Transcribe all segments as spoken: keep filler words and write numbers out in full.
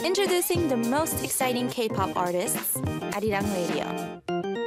Introducing the most exciting K-pop artists, Arirang Radio.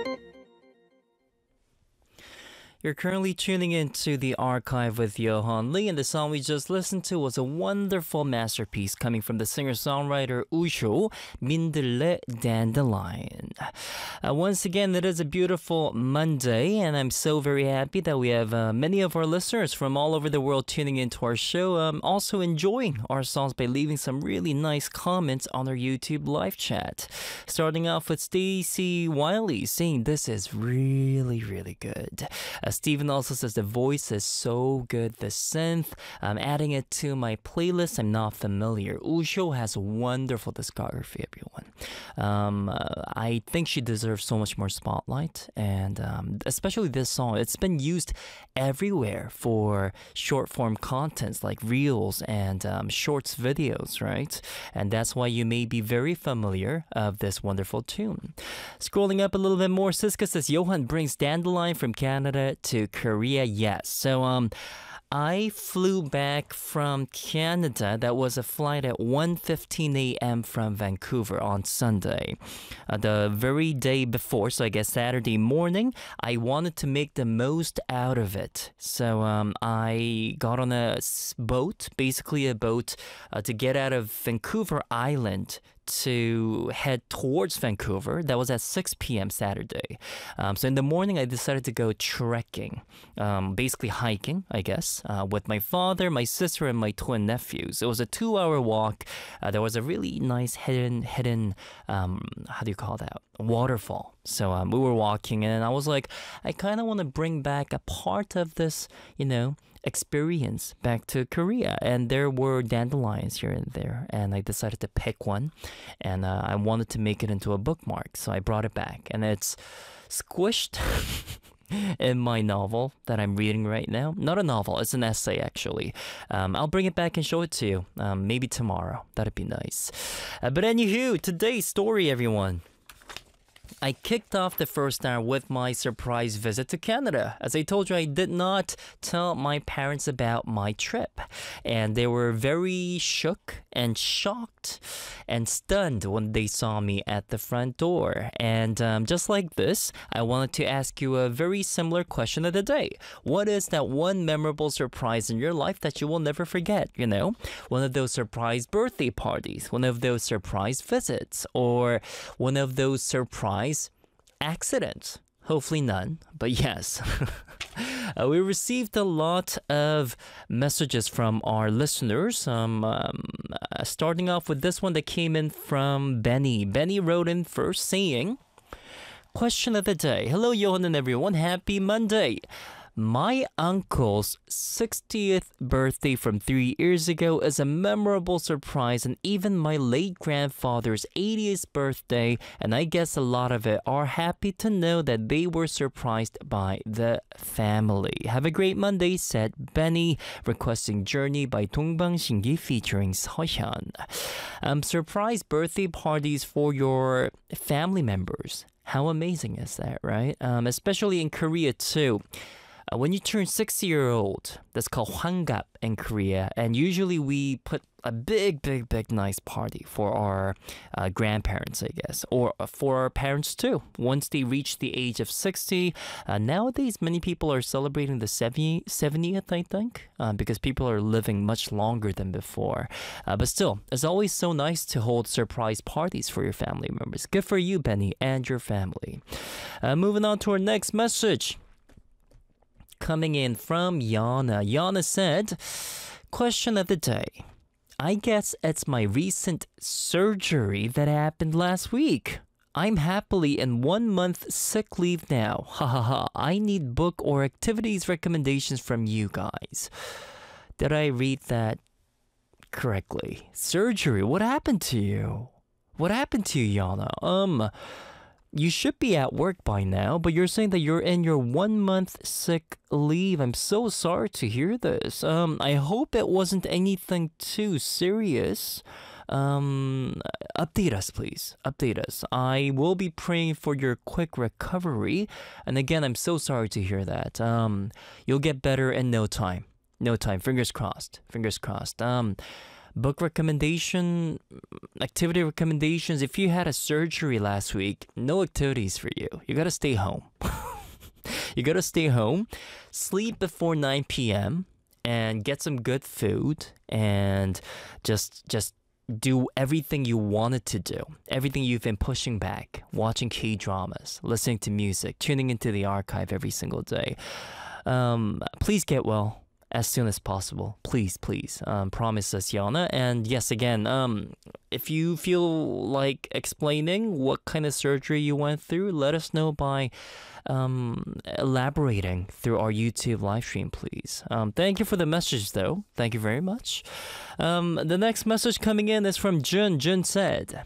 You're currently tuning into The Archive with Yohan Lee, and the song we just listened to was a wonderful masterpiece coming from the singer-songwriter Usho, Minderle Dandelion. Uh, once again, it is a beautiful Monday, and I'm so very happy that we have uh, many of our listeners from all over the world tuning into our show, um, also enjoying our songs by leaving some really nice comments on our YouTube live chat. Starting off with Stacy Wiley saying this is really, really good. Uh, Steven also says the voice is so good, the synth. I'm adding it to my playlist. I'm not familiar. Usho has a wonderful discography, everyone. Um, uh, I think she deserves so much more spotlight, and um, especially this song. It's been used everywhere for short-form contents like reels and um, shorts videos, right? And that's why you may be very familiar of this wonderful tune. Scrolling up a little bit more, Siska says, Johan brings Dandelion from Canada to Korea. Yes. So um I flew back from Canada. That was a flight at one fifteen a.m. from Vancouver on Sunday. Uh, the very day before, so I guess Saturday morning, I wanted to make the most out of it. So um, I got on a boat, basically a boat, uh, to get out of Vancouver Island to head towards Vancouver. That was at six p.m. Saturday. Um, so in the morning, I decided to go trekking, um, basically hiking, I guess, uh, with my father, my sister, and my twin nephews. It was a two-hour walk. Uh, there was a really nice hidden, hidden, um, how do you call that? Waterfall. So um, we were walking, and I was like, I kind of want to bring back a part of this, you know, experience back to Korea. And there were dandelions here and there, and I decided to pick one, and uh, I wanted to make it into a bookmark, so I brought it back, and it's squished in my novel that I'm reading right now. Not a novel, it's an essay actually. Um, I'll bring it back and show it to you, um, maybe tomorrow. That'd be nice. Uh, but anywho, today's story, everyone. I kicked off the first hour with my surprise visit to Canada. As I told you, I did not tell my parents about my trip, and they were very shook and shocked and stunned when they saw me at the front door. And um, just like this, I wanted to ask you a very similar question of the day. What is that one memorable surprise in your life that you will never forget? You know, one of those surprise birthday parties, one of those surprise visits, or one of those surprise accidents. Hopefully none, but yes. uh, we received a lot of messages from our listeners. Um, um, uh, starting off with this one that came in from Benny. Benny wrote in first saying, question of the day. Hello, Johan and everyone. Happy Monday. My uncle's sixtieth birthday from three years ago is a memorable surprise, and even my late grandfather's eightieth birthday, and I guess a lot of it, are happy to know that they were surprised by the family. Have a great Monday, said Benny, requesting Journey by Dongbang Shingi featuring Seohyun. Um, surprise birthday parties for your family members. How amazing is that, right? Um, especially in Korea too. Uh, when you turn sixty year old, that's called Hwangap in Korea, and usually we put a big, big, big nice party for our uh, grandparents, I guess, or for our parents too. Once they reach the age of sixty, uh, nowadays many people are celebrating the seventieth, I think, uh, because people are living much longer than before. Uh, but still, it's always so nice to hold surprise parties for your family members. Good for you, Benny, and your family. Uh, moving on to our next message. Coming in from Yana. Yana said, question of the day. I guess it's my recent surgery that happened last week. I'm happily in one month sick leave now. Ha ha ha. I need book or activities recommendations from you guys. Did I read that correctly? Surgery? What happened to you? What happened to you, Yana? Um... You should be at work by now, but you're saying that you're in your one month sick leave. I'm so sorry to hear this. Um, I hope it wasn't anything too serious. Um, update us, please. Update us. I will be praying for your quick recovery. And again, I'm so sorry to hear that. Um, you'll get better in no time. No time. Fingers crossed. Fingers crossed. Um, book recommendation, activity recommendations. If you had a surgery last week, no activities for you. You gotta stay home. You gotta stay home, sleep before nine p.m. and get some good food and just just do everything you wanted to do, everything you've been pushing back, watching K-dramas, listening to music, tuning into the archive every single day. Um, please get well as soon as possible. Please, please. Um, promise us, Yana. And yes, again, um, if you feel like explaining what kind of surgery you went through, let us know by um, elaborating through our YouTube live stream, please. Um, thank you for the message, though. Thank you very much. Um, the next message coming in is from Jun. Jun said,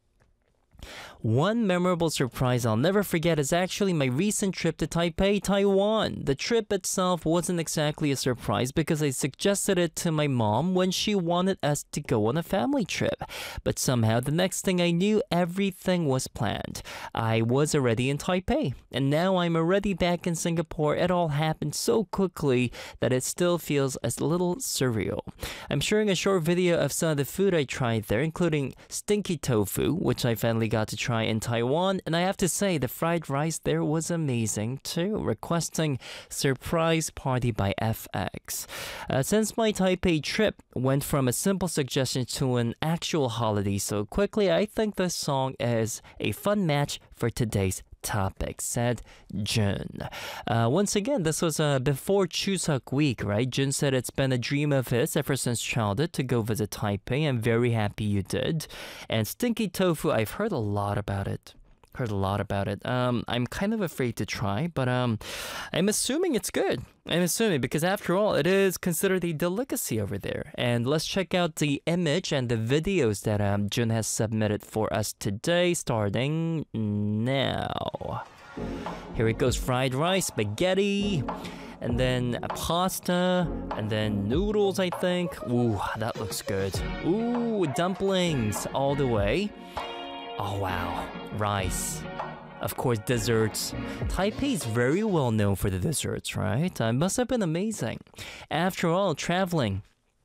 one memorable surprise I'll never forget is actually my recent trip to Taipei, Taiwan. The trip itself wasn't exactly a surprise because I suggested it to my mom when she wanted us to go on a family trip. But somehow the next thing I knew, everything was planned. I was already in Taipei, and now I'm already back in Singapore. It all happened so quickly that it still feels a little surreal. I'm sharing a short video of some of the food I tried there, including stinky tofu, which I finally got to try in Taiwan, and I have to say the fried rice there was amazing too. Requesting Surprise Party by F X. Uh, since my Taipei trip went from a simple suggestion to an actual holiday so quickly, I think this song is a fun match for today's topic, said Jun. Uh, once again, this was uh, before Chuseok week, right? Jun said it's been a dream of his ever since childhood to go visit Taipei. I'm very happy you did. And stinky tofu, I've heard a lot about it. Heard a lot about it. Um, I'm kind of afraid to try, but um, I'm assuming it's good. I'm assuming because after all, it is considered a delicacy over there. And let's check out the image and the videos that um, Jun has submitted for us today, starting now. Here it goes: fried rice, spaghetti, and then a pasta, and then noodles, I think. Ooh, that looks good. Ooh, dumplings all the way. Oh wow, rice. Of course, desserts. Taipei is very well known for the desserts, right? Uh, must have been amazing. After all, traveling,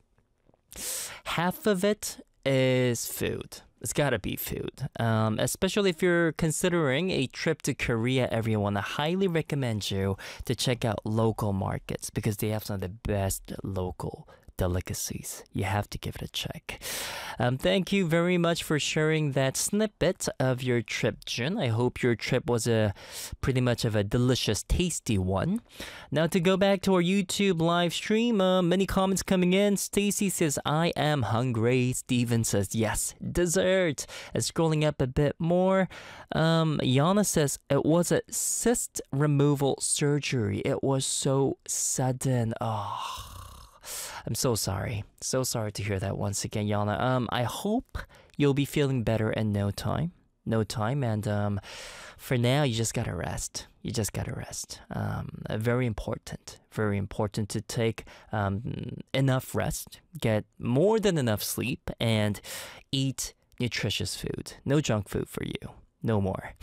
half of it is food. It's gotta be food. Um, especially if you're considering a trip to Korea, everyone, I highly recommend you to check out local markets because they have some of the best local delicacies. You have to give it a check. Um, thank you very much for sharing that snippet of your trip, Jun. I hope your trip was a pretty much of a delicious, tasty one. Now to go back to our YouTube live stream, uh, many comments coming in. Stacy says, I am hungry. Steven says, yes, dessert. And scrolling up a bit more, um, Yana says, it was a cyst removal surgery. It was so sudden. Oh, I'm so sorry. So sorry to hear that once again, Yana. Um, I hope you'll be feeling better in no time. No time. And um, for now, you just gotta rest. You just gotta rest. Um, uh, very important. Very important to take um, enough rest, get more than enough sleep, and eat nutritious food. No junk food for you. No more.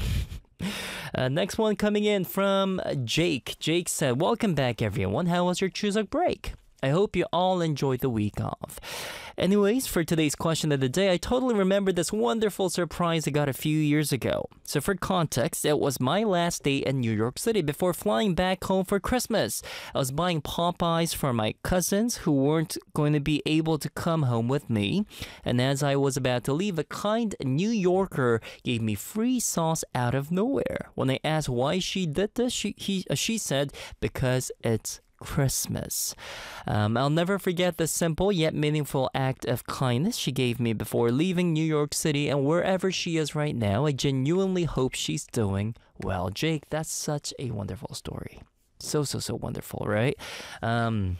Uh, next one coming in from Jake. Jake said, welcome back, everyone. How was your Chuseok break? I hope you all enjoyed the week off. Anyways, for today's question of the day, I totally remember this wonderful surprise I got a few years ago. So for context, it was my last day in New York City before flying back home for Christmas. I was buying Popeyes for my cousins who weren't going to be able to come home with me. And as I was about to leave, a kind New Yorker gave me free sauce out of nowhere. When I asked why she did this, she, he, uh, she said, because it's Christmas. Um, I'll never forget the simple yet meaningful act of kindness she gave me before leaving New York City, and wherever she is right now, I genuinely hope she's doing well. Jake, that's such a wonderful story. So, so, so wonderful, right? Um,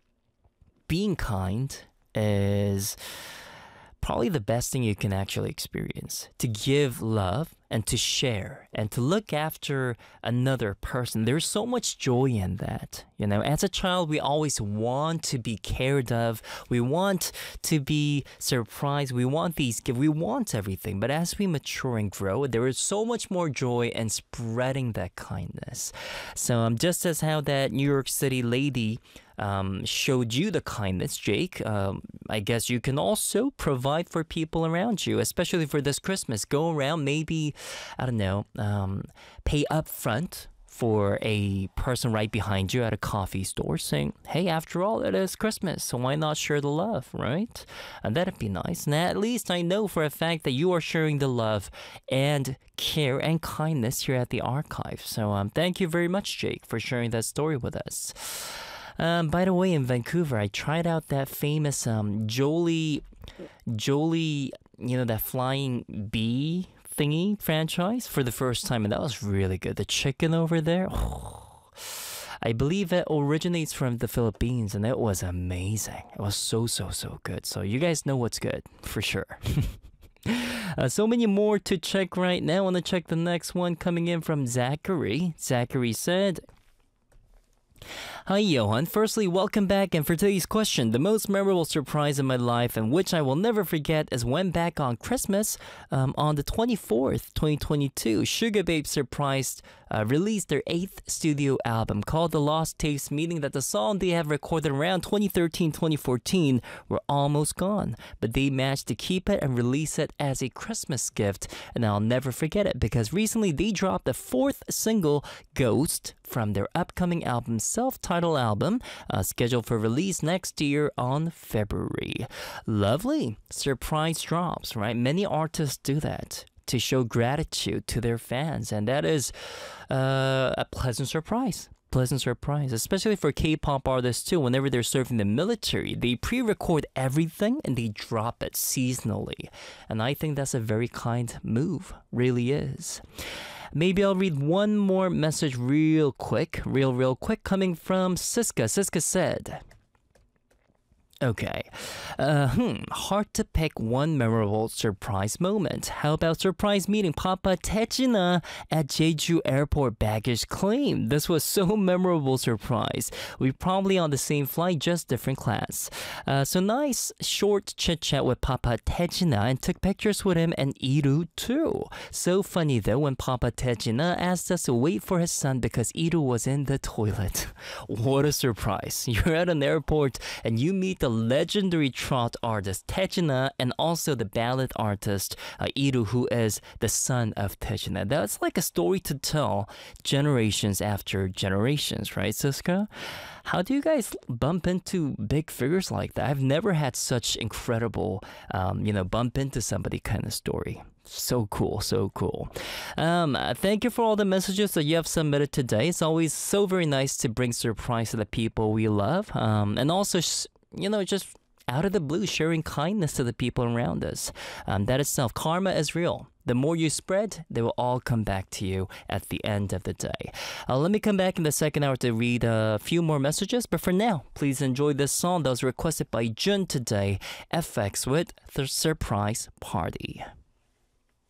being kind is probably the best thing you can actually experience. To give love and to share and to look after another person. There's so much joy in that. You know, as a child, we always want to be cared of. We want to be surprised. We want these gifts. We want everything. But as we mature and grow, there is so much more joy in spreading that kindness. So um, just as how that New York City lady um, showed you the kindness, Jake, um, I guess you can also provide for people around you, especially for this Christmas. Go around, maybe, I don't know, um, pay up front for a person right behind you at a coffee store saying, hey, after all, it is Christmas, so why not share the love, right? And that'd be nice. And at least I know for a fact that you are sharing the love and care and kindness here at the archive. So um, thank you very much, Jake, for sharing that story with us. Um, by the way, in Vancouver, I tried out that famous um, Jolie, Jolie, you know, that flying bee thingy franchise for the first time, and that was really good. The chicken over there, oh, I believe it originates from the Philippines, and it was amazing. It was so, so, so good. So you guys know what's good, for sure. Uh, so many more to check right now. I want to check the next one coming in from Zachary. Zachary said, hi, Johan. Firstly, welcome back. And for today's question, the most memorable surprise in my life and which I will never forget is when back on Christmas, um, on the twenty-fourth, twenty twenty-two, Suga Babe surprised, uh, released their eighth studio album called The Lost Tapes, meaning that the song they have recorded around twenty thirteen, twenty fourteen were almost gone. But they managed to keep it and release it as a Christmas gift. And I'll never forget it because recently they dropped the fourth single, Ghost, from their upcoming album, self-titled album, uh, scheduled for release next year on February. Lovely surprise drops, right? Many artists do that to show gratitude to their fans, and that is uh, a pleasant surprise. Pleasant surprise, especially for K-pop artists too. Whenever they're serving the military, they pre-record everything and they drop it seasonally, and I think that's a very kind move. Really is. Maybe I'll read one more message real quick, real, real quick, coming from Siska. Siska said, okay, uh, hmm, hard to pick one memorable surprise moment. How about surprise meeting Papa Taejina at Jeju Airport baggage claim? This was so memorable surprise. We probably on the same flight, just different class. Uh, so nice short chit chat with Papa Taejina and took pictures with him and Iru too. So funny though when Papa Taejina asked us to wait for his son because Iru was in the toilet. What a surprise. You're at an airport and you meet the legendary trot artist Taejina and also the ballad artist uh, Iru, who is the son of Taejina. That's like a story to tell generations after generations, right, Siska? How do you guys bump into big figures like that? I've never had such incredible, um, you know, bump into somebody kind of story. So cool, so cool. Um, uh, thank you for all the messages that you have submitted today. It's always so very nice to bring surprise to the people we love. Um, and also, you know, just out of the blue, sharing kindness to the people around us. Um, that itself, karma is real. The more you spread, they will all come back to you at the end of the day. Uh, let me come back in the second hour to read a few more messages. But for now, please enjoy this song that was requested by Jun today, F X with The Surprise Party.